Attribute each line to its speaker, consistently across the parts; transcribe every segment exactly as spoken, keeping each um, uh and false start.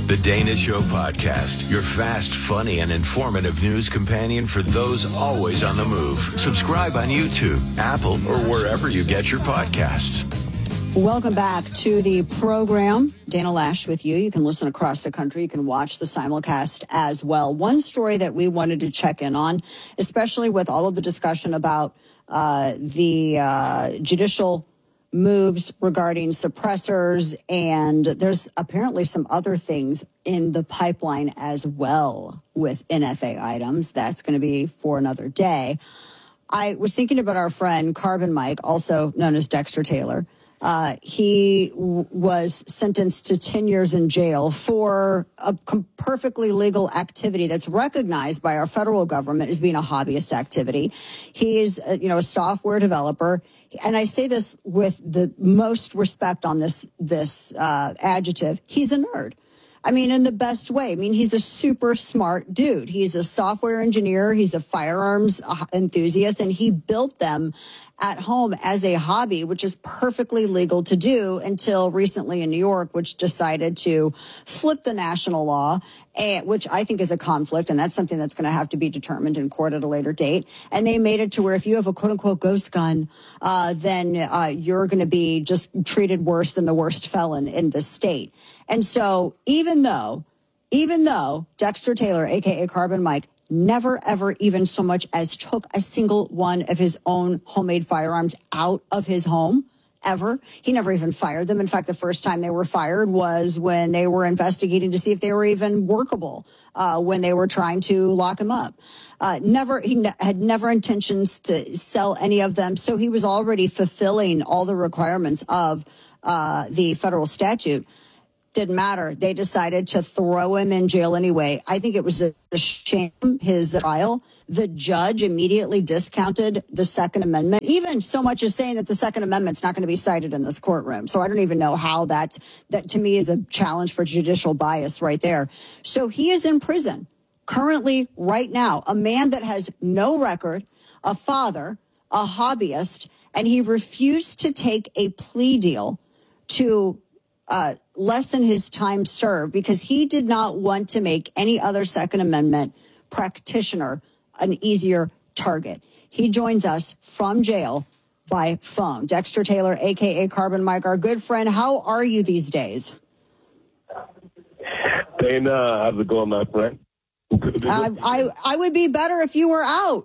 Speaker 1: The Dana Show Podcast, your fast, funny, and informative news companion for those always on the move. Subscribe on YouTube, Apple, or wherever you get your podcasts.
Speaker 2: Welcome back to the program. Dana Loesch with you. You can listen across the country. You can watch the simulcast as well. One story that we wanted to check in on, especially with all of the discussion about uh, the uh, judicial moves regarding suppressors, and there's apparently some other things in the pipeline as well with N F A items. That's going to be for another day. I was thinking about our friend Carbon Mike, also known as Dexter Taylor. Uh, he w- was sentenced to ten years in jail for a com- perfectly legal activity that's recognized by our federal government as being a hobbyist activity. He is, uh, you know, a software developer. And I say this with the most respect on this, this, uh, adjective. He's a nerd. I mean, in the best way. I mean, he's a super smart dude. He's a software engineer. He's a firearms enthusiast, and he built them at home as a hobby, which is perfectly legal to do until recently in New York, which decided to flip the national law, which I think is a conflict. And that's something that's going to have to be determined in court at a later date. And they made it to where if you have a quote unquote ghost gun, uh, then uh, you're going to be just treated worse than the worst felon in the state. And so even though, even though Dexter Taylor, a k a. Carbon Mike, never, ever even so much as took a single one of his own homemade firearms out of his home, ever. He never even fired them. In fact, the first time they were fired was when they were investigating to see if they were even workable, uh, when they were trying to lock him up. Uh, never, he ne- had never intentions to sell any of them. So he was already fulfilling all the requirements of uh, the federal statute. Didn't matter. They decided to throw him in jail anyway. I think it was a, a shame, his trial. The judge immediately discounted the Second Amendment, even so much as saying that the Second Amendment's not going to be cited in this courtroom. So I don't even know how that's, that to me is a challenge for judicial bias right there. So he is in prison currently right now, a man that has no record, a father, a hobbyist, and he refused to take a plea deal to uh, lessen his time served because he did not want to make any other Second Amendment practitioner an easier target. He joins us from jail by phone. Dexter Taylor, a k a. Carbon Mike, our good friend. How are you these days?
Speaker 3: Dana, how's it going, my friend?
Speaker 2: I, I, I would be better if you were out.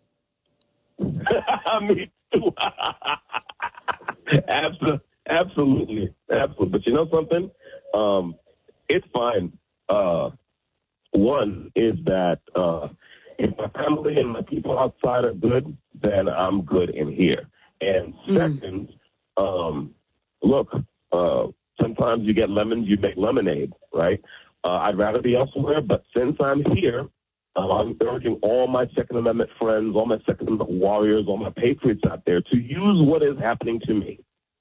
Speaker 3: Me too. Absolutely. Absolutely. Absolutely. But you know something? Um, it's fine. Uh, one is that uh, if my family and my people outside are good, then I'm good in here. And second, mm. um, look, uh, sometimes you get lemons, you make lemonade, right? Uh, I'd rather be elsewhere, but since I'm here, uh, I'm urging all my Second Amendment friends, all my Second Amendment warriors, all my patriots out there to use what is happening to me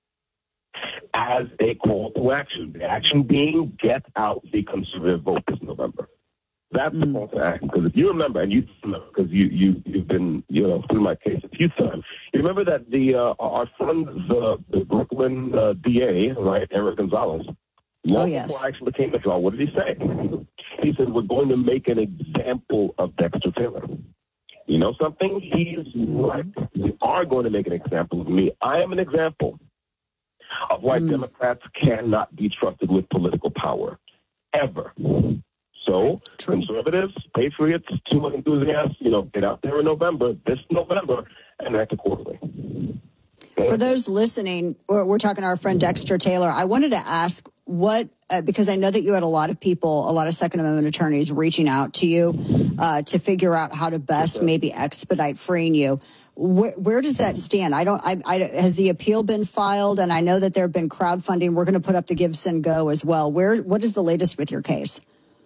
Speaker 3: as a call to action. The action being, get out the conservative vote this November. That's mm. the call to action. Because if you remember, and you remember, because you, you, you've been, you know, through my case a few times, you remember that the uh, our friend, the, the Brooklyn uh, D A, right, Eric Gonzalez, long
Speaker 2: oh, yes.
Speaker 3: before I actually came to trial, what did he say? He said, we're going to make an example of Dexter Taylor. You know something? He's right. We are going to make an example of me. I am an example of why mm. Democrats cannot be trusted with political power, ever. So, True. Conservatives, patriots, too much enthusiasts, you know, get out there in November, this November, and act accordingly.
Speaker 2: For those listening, we're, we're talking to our friend Dexter Taylor. I wanted to ask what, uh, because I know that you had a lot of people, a lot of Second Amendment attorneys reaching out to you uh, to figure out how to best yes, maybe expedite freeing you. Where, where does that stand? I don't. I, I, has the appeal been filed? And I know that there have been crowdfunding. We're going to put up the Give Send Go as well. Where? What is the latest with your case?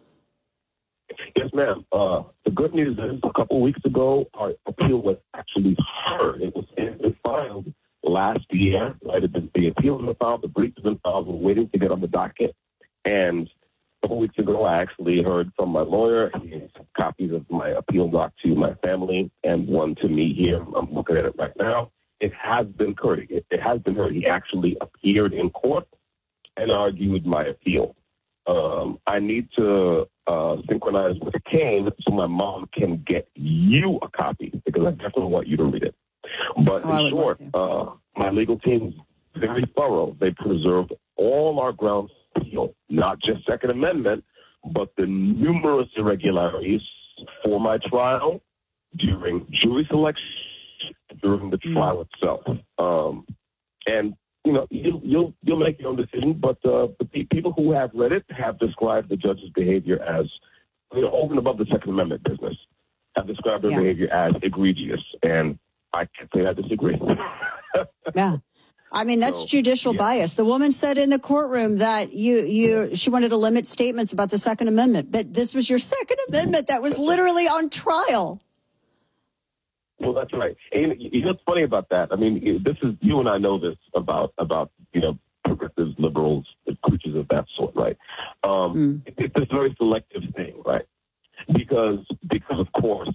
Speaker 3: Yes, ma'am. Uh, the good news is, a couple weeks ago, our appeal was actually heard. It was, it was filed last year. Right? The, the appeal has been filed. The brief has been filed. We're waiting to get on the docket. And a couple weeks ago, I actually heard from my lawyer. He has copies of my appeal doc to my family and one to me here. I'm looking at it right now. It has been heard. It, it has been heard. He actually appeared in court and argued my appeal. um, I need to uh, synchronize with Kane so my mom can get you a copy because I definitely want you to read it. But
Speaker 2: Oh,
Speaker 3: in short, uh, my legal team is very thorough. They preserved all our grounds of appeal, not just Second Amendment, but the numerous irregularities for my trial, during jury selection, during the trial itself. Um, and, you know, you'll, you'll, you'll make your own decision, but uh, the pe- people who have read it have described the judge's behavior as, you know, over and above the Second Amendment business, have described her
Speaker 2: Yeah.
Speaker 3: behavior as egregious. And I can't say I disagree.
Speaker 2: Yeah. I mean, that's
Speaker 3: So,
Speaker 2: judicial
Speaker 3: yeah.
Speaker 2: bias. The woman said in the courtroom that you, you, she wanted to limit statements about the Second Amendment, but this was your Second Amendment that was literally on trial.
Speaker 3: Well, that's right. And you know what's funny about that? I mean, this is, you and I know this about, about you know, progressives, liberals, creatures of that sort, right? Um,
Speaker 2: Mm.
Speaker 3: it, it's a very selective thing, right? Because, because of course,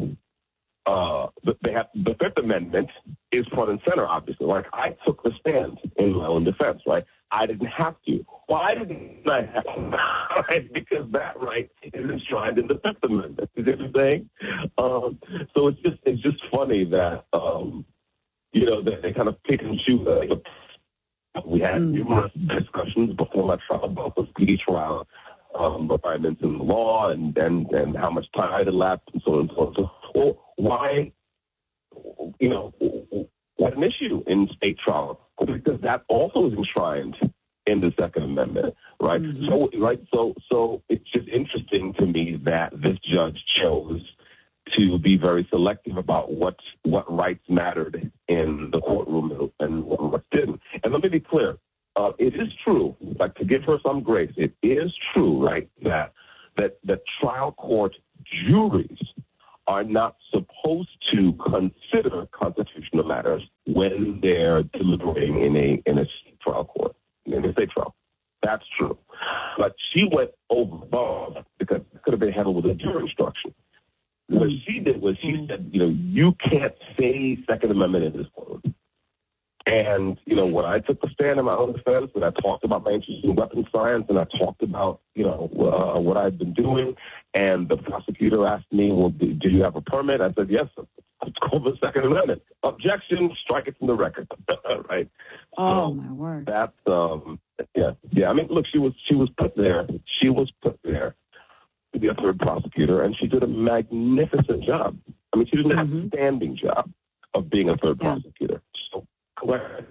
Speaker 3: uh, they have, the Fifth Amendment is front and center, obviously. Like, I took the stand in my own defense, right? I didn't have to. Why didn't I have to? Right? Because that right is enshrined in the Fifth Amendment. You see what I'm saying? Um, so it's just it's just funny that um, you know that they kind of pick and choose. Uh, we had
Speaker 2: Mm.
Speaker 3: numerous discussions before my trial about the speedy trial um, refinements in the law and, and, and how much time had elapsed and so on and so on. So, well, why, you know, what an issue in state trial? Because that also is enshrined in the Second Amendment, right?
Speaker 2: Mm-hmm.
Speaker 3: So, right, so, so it's just interesting to me that this judge chose to be very selective about what what rights mattered in the courtroom and what didn't. And let me be clear: uh, it is true, like to give her some grace, it is true, right, that that that trial court juries are not supposed to consider constitutional matters when they're deliberating in a in a trial court, in a state trial. That's true. But she went overboard because it could have been handled with a jury instruction. What she did was she said, you know, you can't say Second Amendment in this court. And, you know, when I took the stand in my own defense and I talked about my interest in weapons science and I talked about, you know, uh, what I've been doing, and the prosecutor asked me, well, do, do you have a permit? I said, yes, it's called the Second Amendment. Objection, strike it from the record. Right?
Speaker 2: Oh,
Speaker 3: So
Speaker 2: my word.
Speaker 3: That's, um, yeah, yeah. I mean, look, she was, she was put there. She was put there to be a third prosecutor, and she did a magnificent job. I mean, she did an
Speaker 2: Mhm.
Speaker 3: outstanding job of being a third
Speaker 2: Yeah.
Speaker 3: prosecutor. So, correct.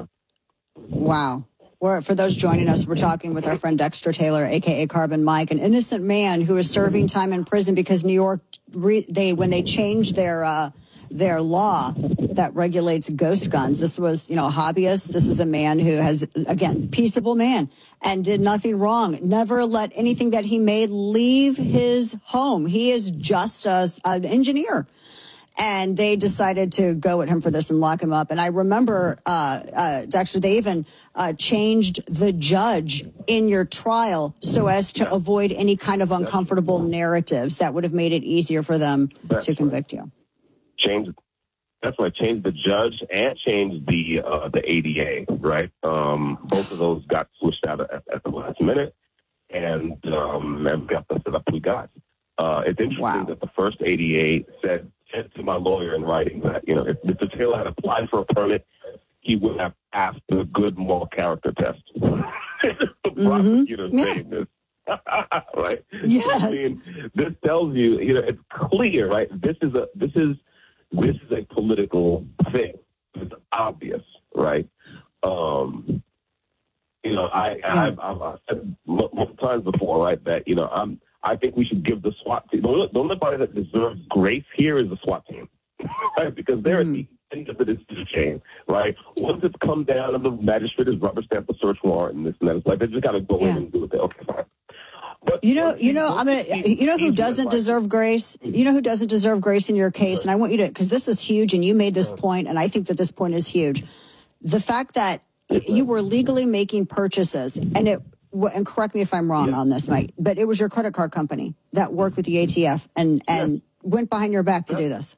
Speaker 2: Wow. We're, for those joining us, we're talking with our friend Dexter Taylor, a k a. Carbon Mike, an innocent man who is serving time in prison because New York, re, they when they changed their uh, their law that regulates ghost guns. This was, you know, a hobbyist. This is a man who has, again, peaceable man and did nothing wrong. Never let anything that he made leave his home. He is just a, an engineer. And they decided to go at him for this and lock him up. And I remember, uh, uh, Dexter, they even uh, changed the judge in your trial so as to avoid any kind of uncomfortable narratives that would have made it easier for them
Speaker 3: That's
Speaker 2: to convict you.
Speaker 3: Change. That's why I changed the judge and changed the uh, the A D A. Right. Um, both of those got switched out at, at the last minute, and um, and got the setup we got. Uh, it's interesting
Speaker 2: Wow.
Speaker 3: that the first A D A said. said to my lawyer in writing that, you know, if Mister Taylor had applied for a permit, he would have passed the good moral character test. The prosecutor
Speaker 2: Yeah.
Speaker 3: saying this. Right?
Speaker 2: Yes.
Speaker 3: I mean, this tells you, you know, it's clear, right? This is a this is this is a political thing. It's obvious, right? Um, you know, I I've, I've, I've said multiple times before, right, that, you know, I'm I think we should give the SWAT team, the only party that deserves grace here is the SWAT team, right? Because they're
Speaker 2: Mm.
Speaker 3: at the end of the decision chain, right? Once it's come down and the magistrate has rubber stamped the search warrant and this and that, it's like they just got to go
Speaker 2: Yeah.
Speaker 3: in and do it. Okay, fine. But
Speaker 2: You know,
Speaker 3: once
Speaker 2: you know,
Speaker 3: once
Speaker 2: I'm gonna,
Speaker 3: see-
Speaker 2: you know who
Speaker 3: see
Speaker 2: doesn't
Speaker 3: like-
Speaker 2: deserve grace? You know who doesn't deserve grace in your case? And I want you to, because this is huge and you made this point, and I think that this point is huge. The fact that y- you were legally making purchases, and it, and correct me if I'm wrong
Speaker 3: Yeah.
Speaker 2: on this, Mike, but it was your credit card company that worked with the A T F and, and went behind your back to do this.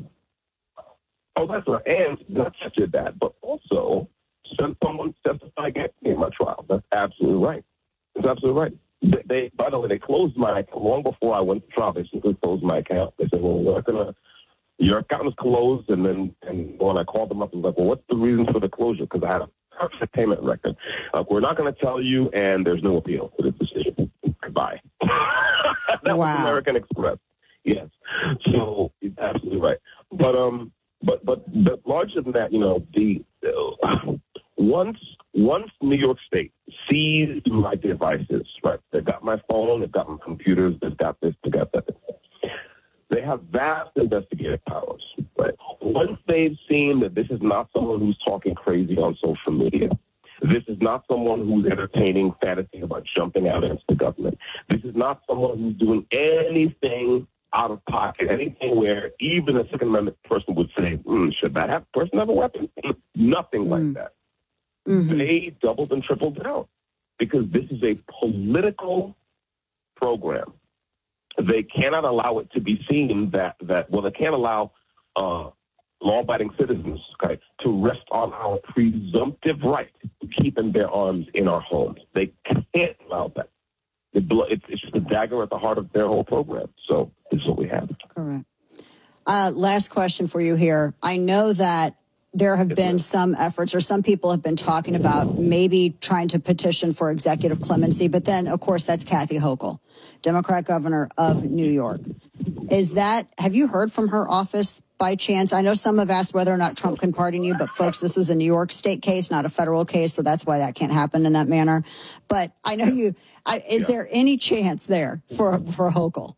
Speaker 3: Oh, that's right. And not just did that, but also sent someone to testify against me in my trial. That's absolutely right. That's absolutely right. They, they, by the way, they closed my account long before I went to trial. They simply closed my account. They said, well, we're not going to, your account is closed. And then and when I called them up, I was like, well, what's the reason for the closure? Because I had a perfect payment record. Uh, we're not going to tell you, and there's no appeal to this decision. Goodbye. That
Speaker 2: wow.
Speaker 3: was American Express. Yes. So it's absolutely right. But, um, but, but, but larger than that, you know, the, uh, once, once New York State seized my devices, right? They've got my phone, they've got my computers, they've got this, they've got that. They have vast investigative powers, right? Once they've seen that this is not someone who's talking crazy on social media, this is not someone who's entertaining fantasy about jumping out against the government. This is not someone who's doing anything out of pocket, anything where even a Second Amendment person would say, mm, should that have, person have a weapon? Nothing mm. like that. Mm-hmm. They doubled and tripled down because this is a political program. They cannot allow it to be seen that, that well, they can't allow uh, law-abiding citizens, okay, to rest on our presumptive right to keep in their arms in our homes. They can't allow that. It's, it's just a dagger at the heart of their whole program. So this is what we have.
Speaker 2: Correct. Uh, last question for you here. I know that there have been some efforts, or some people have been talking about maybe trying to petition for executive clemency, but then, of course, that's Kathy Hochul, Democrat governor of New York. Is that, have you heard from her office by chance? I know some have asked whether or not Trump can pardon you, but folks, this was a New York state case, not a federal case, so that's why that can't happen in that manner. But I know you, I, is yeah. there any chance there for, for Hochul?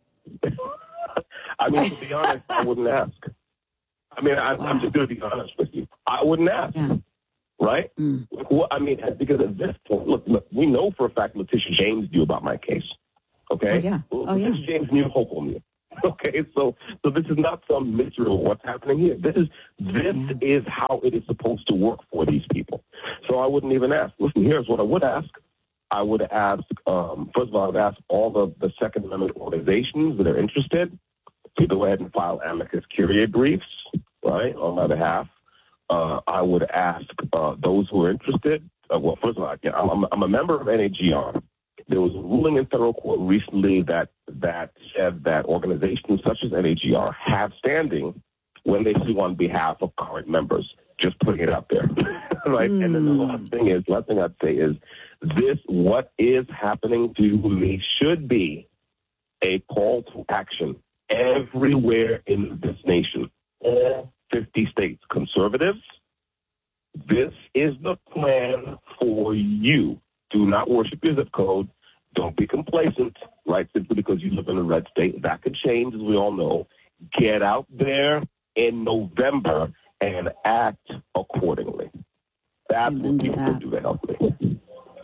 Speaker 3: I mean, to be honest, I wouldn't ask. I mean, I, wow. I'm just going to be honest with you. I wouldn't ask, yeah. right? Mm. Well, I mean, because at this point, look, look, we know for a fact Letitia James knew about my case, okay?
Speaker 2: Oh, yeah. Oh,
Speaker 3: Letitia
Speaker 2: yeah.
Speaker 3: James knew Hochul knew, okay? So so this is not some mystery of what's happening here. This is this yeah. is how it is supposed to work for these people. So I wouldn't even ask. Listen, here's what I would ask. I would ask, um, first of all, I would ask all the, the Second Amendment organizations that are interested to go ahead and file amicus curiae briefs, right, on my behalf. Uh, I would ask uh, those who are interested. Uh, well, first of all, I'm, I'm a member of N A G R. There was a ruling in federal court recently that that said that organizations such as N A G R have standing when they sue on behalf of current members. Just putting it out there, right? Mm. And then the last thing is, last thing I'd say is this: what is happening to me should be a call to action everywhere in this nation, all fifty states. Conservatives, this is the plan for you. Do not worship your zip code. Don't be complacent, right? Simply because you live in a red state. That could change, as we all know. Get out there in November and act accordingly. That's
Speaker 2: Amen
Speaker 3: what people
Speaker 2: that.
Speaker 3: can do to help me.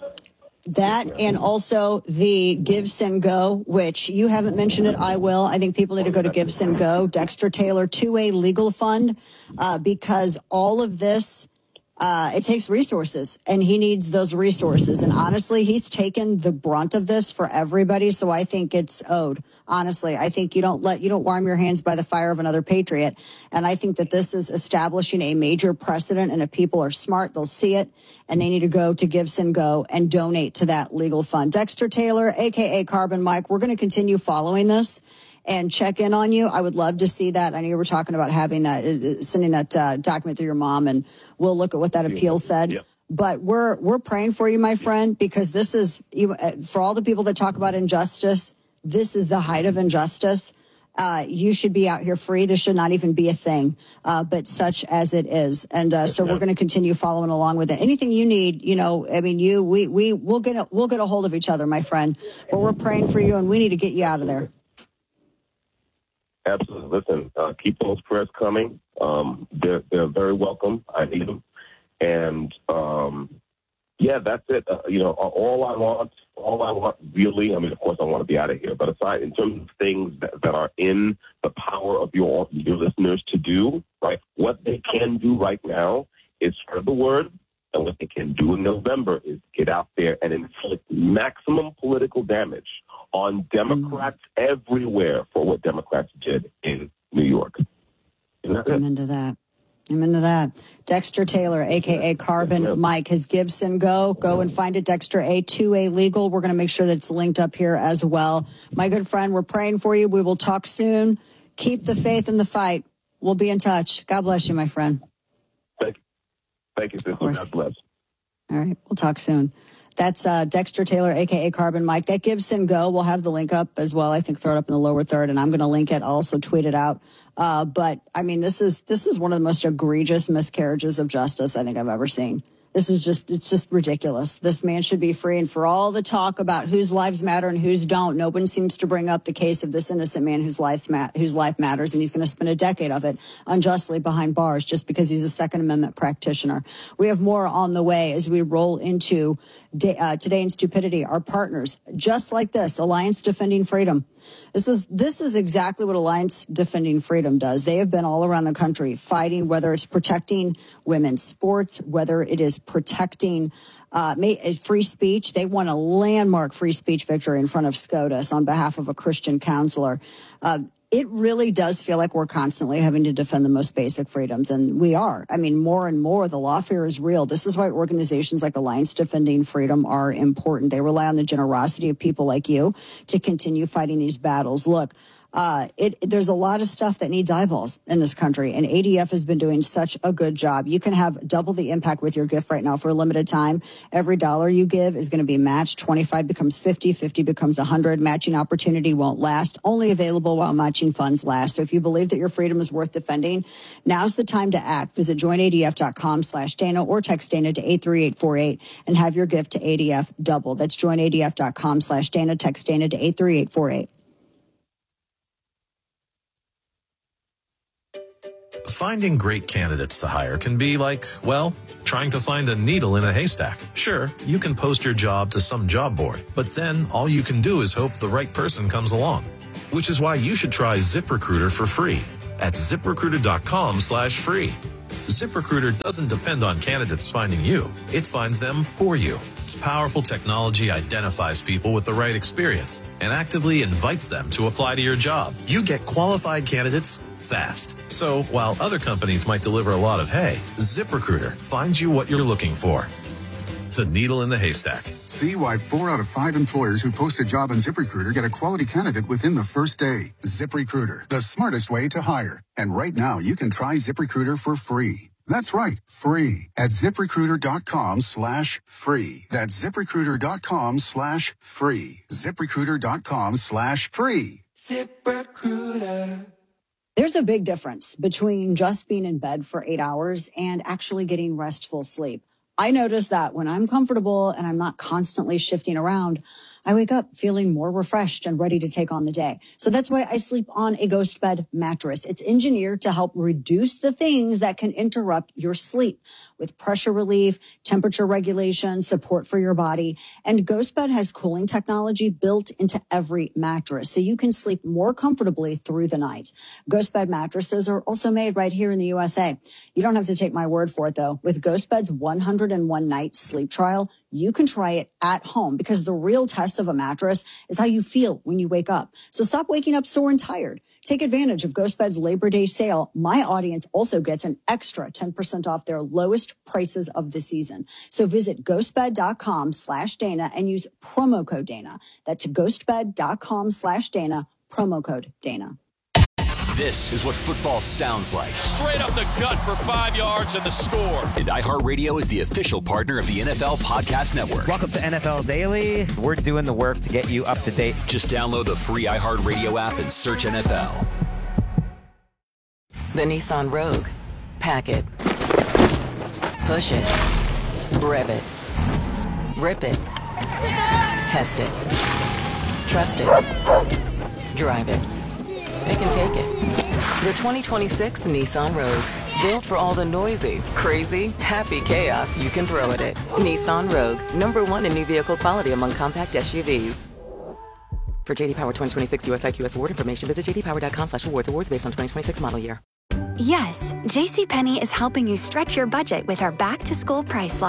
Speaker 2: That and also the Give, Send, Go, which you haven't mentioned it, I will. I think people need to go to Give, Send, Go, Dexter Taylor, two A Legal Fund, uh, because all of this, uh, it takes resources, and he needs those resources. And honestly, he's taken the brunt of this for everybody, so I think it's owed. Honestly, I think you don't let, you don't warm your hands by the fire of another patriot. And I think that this is establishing a major precedent. And if people are smart, they'll see it, and they need to go to Give, Send, Go and donate to that legal fund. Dexter Taylor, A K A Carbon Mike, we're going to continue following this and check in on you. I would love to see that. I know you were talking about having that, uh, sending that uh, document to your mom, and we'll look at what that appeal said. Yeah. But we're, we're praying for you, my friend, because this is, you, uh, for all the people that talk about injustice, this is the height of injustice. Uh, you should be out here free. This should not even be a thing, uh, but such as it is. And uh, so we're going to continue following along with it. Anything you need, you know, I mean, you, we, we, we'll get a, we'll get a hold of each other, my friend. But we're praying for you, and we need to get you out of there.
Speaker 3: Absolutely. Listen, uh, keep those prayers coming. Um, they're they're very welcome. I need them. And um, yeah, that's it. Uh, you know, all I want. All I want, really, I mean, of course, I want to be out of here. But aside, in terms of things that, that are in the power of your your listeners to do, right? What they can do right now is spread the word, and what they can do in November is get out there and inflict maximum political damage on Democrats mm. everywhere for what Democrats did in New York.
Speaker 2: I'm into that. I'm into that. Dexter Taylor, a k a. Carbon
Speaker 3: Yes,
Speaker 2: Mike, his Gibson Go. Go and find it, Dexter A, two A Legal. We're going to make sure that it's linked up here as well. My good friend, we're praying for you. We will talk soon. Keep the faith in the fight. We'll be in touch. God bless you, my friend.
Speaker 3: Thank you. Thank you, sister. God bless.
Speaker 2: All right. We'll talk soon. That's uh, Dexter Taylor, a k a. Carbon Mike. That Gibson Go. We'll have the link up as well. I think throw it up in the lower third, and I'm going to link it. I'll also tweet it out. Uh, but, I mean, this is this is one of the most egregious miscarriages of justice I think I've ever seen. This is just, it's just ridiculous. This man should be free. And for all the talk about whose lives matter and whose don't, no one seems to bring up the case of this innocent man whose life, whose life matters. And he's going to spend a decade of it unjustly behind bars just because he's a Second Amendment practitioner. We have more on the way as we roll into day, uh, Today in Stupidity. Our partners, just like this, Alliance Defending Freedom. This is this is exactly what Alliance Defending Freedom does. They have been all around the country fighting, whether it's protecting women's sports, whether it is protecting uh, free speech. They won a landmark free speech victory in front of SCOTUS on behalf of a Christian counselor. Uh, it really does feel like we're constantly having to defend the most basic freedoms, and we are. I mean, more and more, the lawfare is real. This is why organizations like Alliance Defending Freedom are important. They rely on the generosity of people like you to continue fighting these battles. Look, Uh, it, there's a lot of stuff that needs eyeballs in this country, and A D F has been doing such a good job. You can have double the impact with your gift right now for a limited time. Every dollar you give is going to be matched. twenty-five becomes fifty, fifty becomes one hundred. Matching opportunity won't last. Only available while matching funds last. So if you believe that your freedom is worth defending, now's the time to act. Visit joinadf.com slash Dana or text Dana to eight three eight four eight and have your gift to A D F double. That's joinadf.com slash Dana. Text Dana to eight three eight four eight.
Speaker 4: Finding great candidates to hire can be like, well, trying to find a needle in a haystack. Sure, you can post your job to some job board, but then all you can do is hope the right person comes along. Which is why you should try ZipRecruiter for free at ZipRecruiter.com slash free. ZipRecruiter doesn't depend on candidates finding you. It finds them for you. Its powerful technology identifies people with the right experience and actively invites them to apply to your job. You get qualified candidates fast. So while other companies might deliver a lot of hay, ZipRecruiter finds you what you're looking for. The needle in the haystack.
Speaker 5: See why four out of five employers who post a job on ZipRecruiter get a quality candidate within the first day. ZipRecruiter, the smartest way to hire. And right now, you can try ZipRecruiter for free. That's right, free at ZipRecruiter.com slash free. That's ZipRecruiter.com slash free. ZipRecruiter.com slash free.
Speaker 2: ZipRecruiter. There's a big difference between just being in bed for eight hours and actually getting restful sleep. I notice that when I'm comfortable and I'm not constantly shifting around, I wake up feeling more refreshed and ready to take on the day. So that's why I sleep on a Ghost Bed mattress. It's engineered to help reduce the things that can interrupt your sleep with pressure relief, temperature regulation, support for your body. And Ghost Bed has cooling technology built into every mattress, so you can sleep more comfortably through the night. Ghost Bed mattresses are also made right here in the U S A. You don't have to take my word for it, though. With Ghost Bed's one hundred one night sleep trial, you can try it at home because the real test of a mattress is how you feel when you wake up. So stop waking up sore and tired. Take advantage of Ghost Bed's Labor Day sale. My audience also gets an extra ten percent off their lowest prices of the season. So visit ghostbed.com slash Dana and use promo code Dana. That's ghostbed.com slash Dana, promo code Dana.
Speaker 6: This is what football sounds like.
Speaker 7: Straight up the gut for five yards and the score.
Speaker 6: And iHeartRadio is the official partner of the N F L Podcast Network.
Speaker 8: Welcome to N F L Daily. We're doing the work to get you up to date.
Speaker 6: Just download the free iHeartRadio app and search N F L.
Speaker 9: The Nissan Rogue. Pack it. Push it. Rev it. Rip it. Test it. Trust it. Drive it. It can take it. The twenty twenty-six Nissan Rogue. Built for all the noisy, crazy, happy chaos you can throw at it. Nissan Rogue. Number one in new vehicle quality among compact S U Vs. For J D Power twenty twenty-six U S I Q S award information, visit jdpower.com slash awards. Awards based on twenty twenty-six model year.
Speaker 10: Yes, JCPenney is helping you stretch your budget with our back-to-school price lock.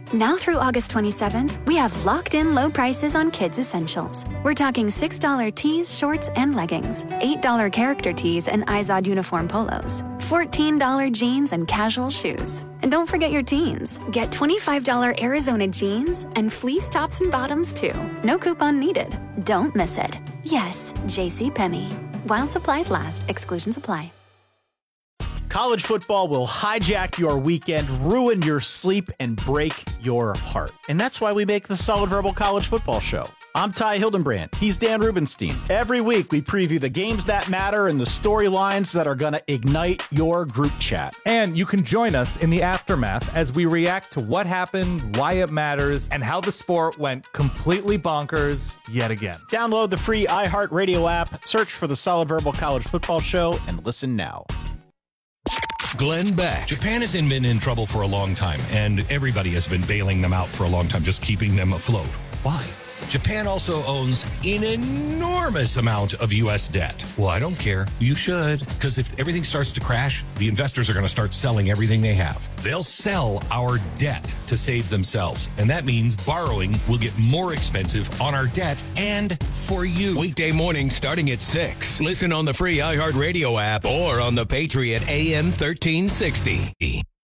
Speaker 10: Now through August twenty-seventh, we have locked-in low prices on kids' essentials. We're talking six dollar tees, shorts, and leggings, eight dollar character tees and Izod uniform polos, fourteen dollar jeans and casual shoes. And don't forget your teens. Get twenty-five dollar Arizona jeans and fleece tops and bottoms, too. No coupon needed. Don't miss it. Yes, JCPenney. While supplies last, exclusions apply.
Speaker 11: College football will hijack your weekend, ruin your sleep, and break your heart. And that's why we make the Solid Verbal College Football Show. I'm Ty Hildenbrand. He's Dan Rubenstein. Every week, we preview the games that matter and the storylines that are going to ignite your group chat.
Speaker 12: And you can join us in the aftermath as we react to what happened, why it matters, and how the sport went completely bonkers yet again.
Speaker 11: Download the free iHeartRadio app, search for the Solid Verbal College Football Show, and listen now.
Speaker 13: Glenn Beck.
Speaker 14: Japan has been in trouble for a long time, and everybody has been bailing them out for a long time, just keeping them afloat. Why? Japan also owns an enormous amount of U S debt. Well, I don't care. You should, because if everything starts to crash, the investors are going to start selling everything they have. They'll sell our debt to save themselves, and that means borrowing will get more expensive on our debt and for you.
Speaker 13: Weekday morning starting at six. Listen on the free iHeartRadio app or on the Patriot A M thirteen sixty.